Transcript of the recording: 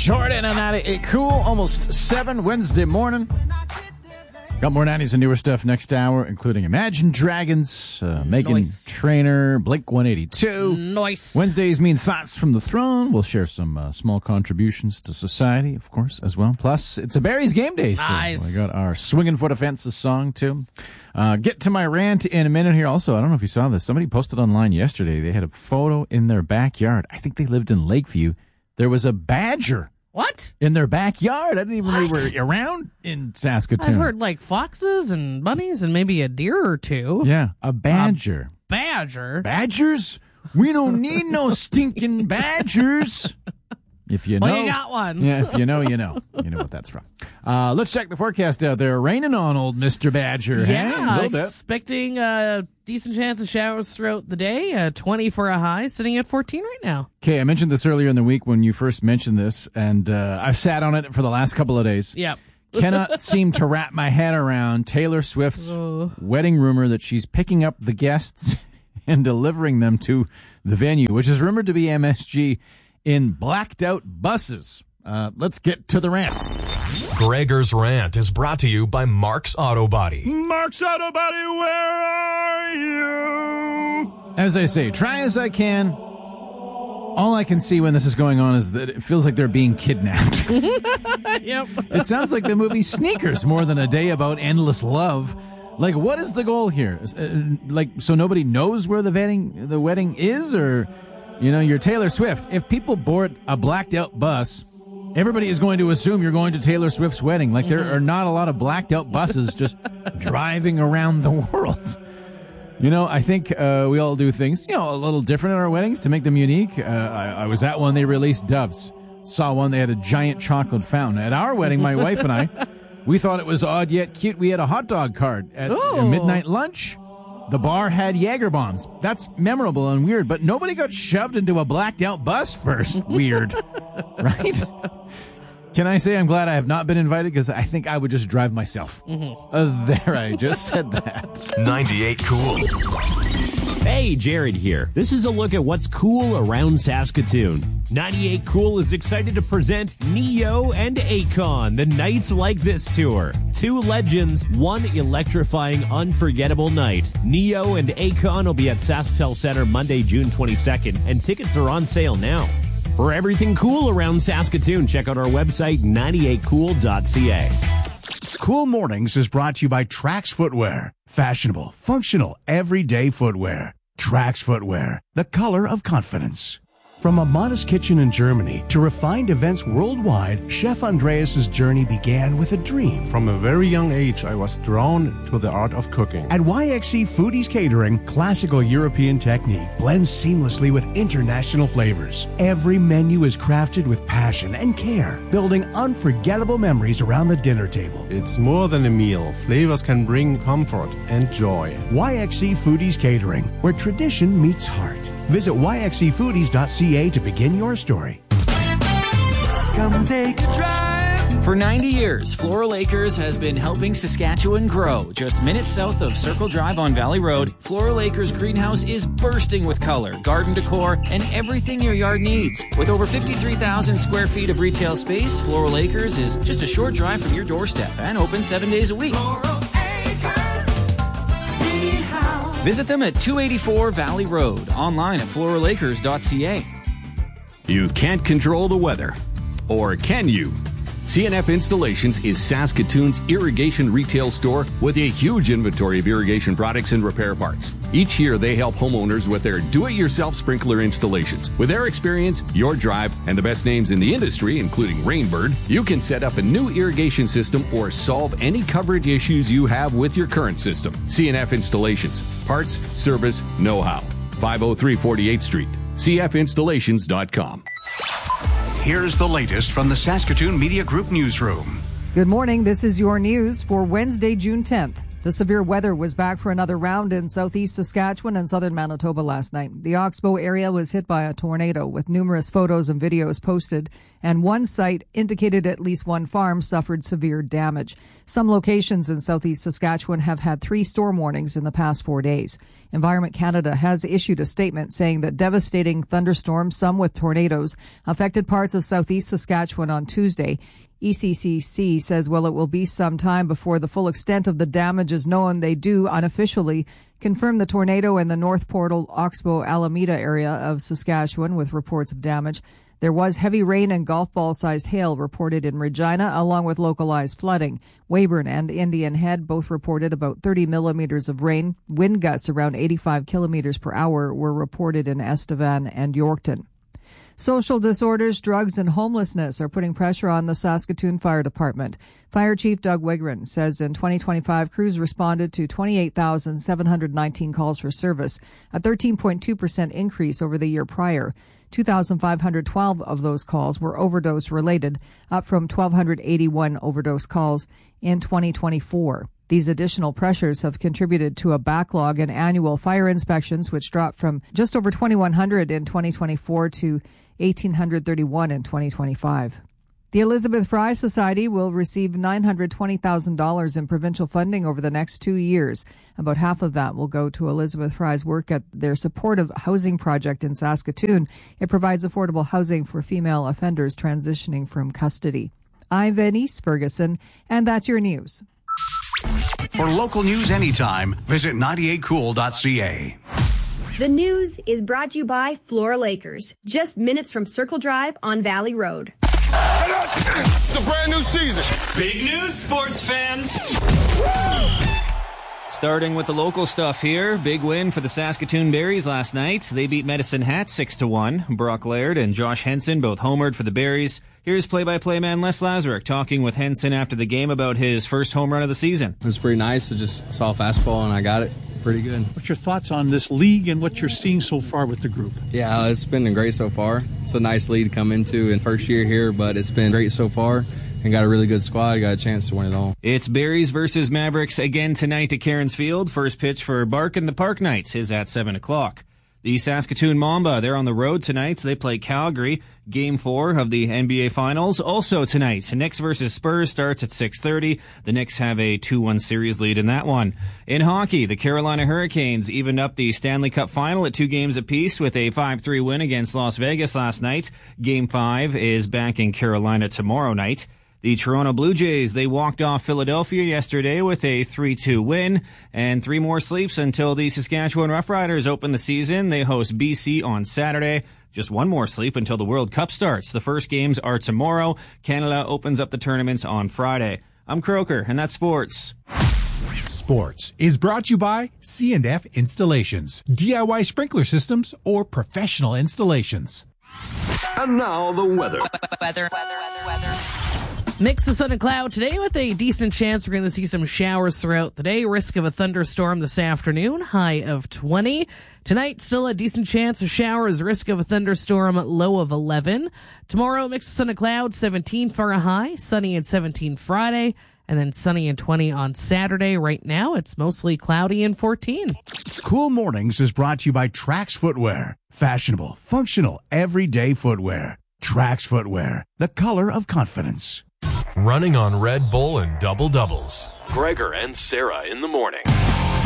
Jordan and 98 Cool, almost 7 Wednesday morning. Got more 90s and newer stuff next hour, including Imagine Dragons, Megan Trainor, Blink 182. Nice. Wednesdays mean Thoughts from the Throne. We'll share some small contributions to society, of course, as well. Plus, it's a Barry's Game Day. So nice. we got our Swinging for the Fences song, too. Get to my rant in a minute here. Also, I don't know if you saw this. Somebody posted online yesterday. They had a photo in their backyard. I think they lived in Lakeview. There was a badger. What? In their backyard. I didn't even know they were around in Saskatoon. I've heard like foxes and bunnies and maybe a deer or two. Yeah, a badger. Badger? Badgers? We don't need no stinking badgers. If you know. Well, you got one. Yeah, if you know, you know. You know what that's from. Let's check the forecast out there. Raining on old Mr. Badger. Yeah, hey? Expecting a decent chance of showers throughout the day. 20 for a high, sitting at 14 right now. Okay, I mentioned this earlier in the week when you first mentioned this, and I've sat on it for the last couple of days. Yep. Cannot seem to wrap my head around Taylor Swift's wedding rumor that she's picking up the guests and delivering them to the venue, which is rumored to be MSG, in blacked out buses. Let's get to the rant. Gregor's Rant is brought to you by Mark's Auto Body. Mark's Auto Body, where are you? As I say, try as I can. All I can see when this is going on is that it feels like they're being kidnapped. Yep. It sounds like the movie Sneakers more than a day about endless love. Like, what is the goal here? So nobody knows where the wedding is, or... You know, you're Taylor Swift. If people board a blacked-out bus, everybody is going to assume you're going to Taylor Swift's wedding. Like, there are not a lot of blacked-out buses just driving around the world. You know, I think we all do things, a little different at our weddings to make them unique. I was at one, they released Doves. Saw one, they had a giant chocolate fountain. At our wedding, my wife and I, we thought it was odd yet cute. We had a hot dog cart at midnight lunch. The bar had Jaeger bombs. That's memorable and weird, but nobody got shoved into a blacked-out bus first. Weird. Right? Can I say I'm glad I have not been invited, because I think I would just drive myself. There, I just said that. 98 Cool. Hey, Jared here. This is a look at what's cool around Saskatoon. 98 Cool is excited to present Neo and Akon, the Nights Like This tour. Two legends, one electrifying, unforgettable night. Neo and Akon will be at SaskTel Center Monday, June 22nd, and tickets are on sale now. For everything cool around Saskatoon, check out our website, 98cool.ca. Cool Mornings is brought to you by Trax Footwear. Fashionable, functional, everyday footwear. Trax Footwear, the color of confidence. From a modest kitchen in Germany to refined events worldwide, Chef Andreas' journey began with a dream. From a very young age, I was drawn to the art of cooking. At YXC Foodies Catering, classical European technique blends seamlessly with international flavors. Every menu is crafted with passion and care, building unforgettable memories around the dinner table. It's more than a meal. Flavors can bring comfort and joy. YXC Foodies Catering, where tradition meets heart. Visit yxcfoodies.ca to begin your story. Come take a drive. For 90 years, Floral Acres has been helping Saskatchewan grow. Just minutes south of Circle Drive on Valley Road, Floral Acres greenhouse is bursting with color, garden decor, and everything your yard needs. With over 53,000 square feet of retail space, Floral Acres is just a short drive from your doorstep and open 7 days a week. Visit them at 284 Valley Road, online at floralacres.ca. You can't control the weather. Or can you? CNF Installations is Saskatoon's irrigation retail store with a huge inventory of irrigation products and repair parts. Each year, they help homeowners with their do-it-yourself sprinkler installations. With their experience, your drive, and the best names in the industry, including Rainbird, you can set up a new irrigation system or solve any coverage issues you have with your current system. CNF Installations. Parts, service, know-how. 503 48th Street. cfinstallations.com. Here's the latest from the Saskatoon Media Group newsroom. Good morning. This is your news for Wednesday, June 10th. The severe weather was back for another round in southeast Saskatchewan and southern Manitoba last night. The Oxbow area was hit by a tornado with numerous photos and videos posted, and one site indicated at least one farm suffered severe damage. Some locations in southeast Saskatchewan have had 3 storm warnings in the past 4 days. Environment Canada has issued a statement saying that devastating thunderstorms, some with tornadoes, affected parts of southeast Saskatchewan on Tuesday. ECCC says, while it will be some time before the full extent of the damage is known, they do unofficially confirm the tornado in the North Portal, Oxbow, Alameda area of Saskatchewan with reports of damage. There was heavy rain and golf ball-sized hail reported in Regina, along with localized flooding. Weyburn and Indian Head both reported about 30 millimeters of rain. Wind gusts around 85 kilometers per hour were reported in Estevan and Yorkton. Social disorders, drugs, and homelessness are putting pressure on the Saskatoon Fire Department. Fire Chief Doug Wigren says in 2025, crews responded to 28,719 calls for service, a 13.2% increase over the year prior. 2,512 of those calls were overdose-related, up from 1,281 overdose calls in 2024. These additional pressures have contributed to a backlog in annual fire inspections, which dropped from just over 2,100 in 2024 to 1,831 in 2025. The Elizabeth Fry Society will receive $920,000 in provincial funding over the next 2 years. About half of that will go to Elizabeth Fry's work at their supportive housing project in Saskatoon. It provides affordable housing for female offenders transitioning from custody. I'm Venice Ferguson, and that's your news. For local news anytime, visit 98cool.ca. The news is brought to you by Flora Lakers, just minutes from Circle Drive on Valley Road. It's a brand new season. Big news, sports fans. Starting with the local stuff here, big win for the Saskatoon Berries last night. They beat Medicine Hat 6-1. Brock Laird and Josh Henson both homered for the Berries. Here's play-by-play man Les Lazaruk talking with Henson after the game about his first home run of the season. It was pretty nice. I just saw a fastball and I got it. Pretty good. What's your thoughts on this league and what you're seeing so far with the group? Yeah, it's been great so far. It's a nice league to come into in first year here, but it's been great so far. And got a really good squad. Got a chance to win it all. It's Berries versus Mavericks again tonight at Cairns Field. First pitch for Bark and the Park Knights is at 7 o'clock. The Saskatoon Mamba, they're on the road tonight. They play Calgary. Game 4 of the NBA Finals also tonight. Knicks versus Spurs starts at 6:30. The Knicks have a 2-1 series lead in that one. In hockey, the Carolina Hurricanes evened up the Stanley Cup Final at 2 games apiece with a 5-3 win against Las Vegas last night. Game 5 is back in Carolina tomorrow night. The Toronto Blue Jays, they walked off Philadelphia yesterday with a 3-2 win, and 3 more sleeps until the Saskatchewan Roughriders open the season. They host BC on Saturday. Just 1 more sleep until the World Cup starts. The first games are tomorrow. Canada opens up the tournaments on Friday. I'm Croker, and that's sports. Sports is brought to you by C&F Installations, DIY sprinkler systems, or professional installations. And now the weather. Weather. Mix of sun and cloud today with a decent chance we're going to see some showers throughout the day. Risk of a thunderstorm this afternoon, high of 20. Tonight, still a decent chance of showers, risk of a thunderstorm, low of 11. Tomorrow, mix of sun and cloud, 17 for a high, sunny and 17 Friday, and then sunny and 20 on Saturday. Right now, it's mostly cloudy and 14. Cool Mornings is brought to you by Trax Footwear. Fashionable, functional, everyday footwear. Trax Footwear, the color of confidence. Running on Red Bull and double-doubles. Gregor and Sarah in the morning.